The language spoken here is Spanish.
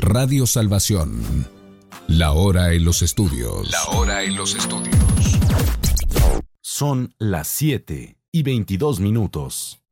Radio Salvación. La hora en los estudios. Son las 7:22.